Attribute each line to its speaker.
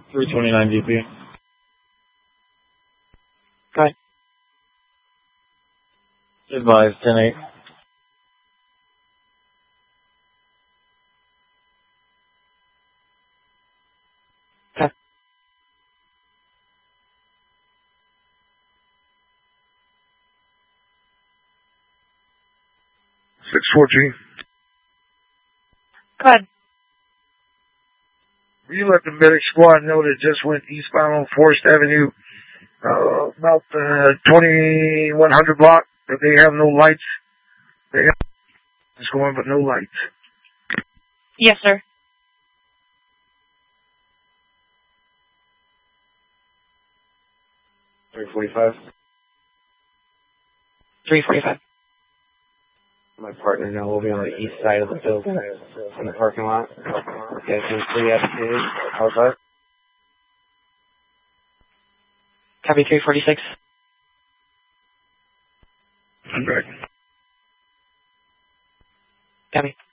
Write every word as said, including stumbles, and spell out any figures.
Speaker 1: three twenty-nine V P.
Speaker 2: Go ahead.
Speaker 1: Advise ten eight.
Speaker 2: Okay.
Speaker 3: six fourteen.
Speaker 2: Go ahead.
Speaker 3: Will you let the medic squad know that just went eastbound on Forest Avenue, uh, about the twenty-one hundred block, that they have no lights? They have it's going, but no lights.
Speaker 2: Yes, sir.
Speaker 1: three forty-five.
Speaker 2: three forty-five.
Speaker 1: My partner now will be on the east side of the building, in the parking lot. Okay, so three F two, outside.
Speaker 2: Copy three forty-six.
Speaker 3: I'm back.
Speaker 2: Copy.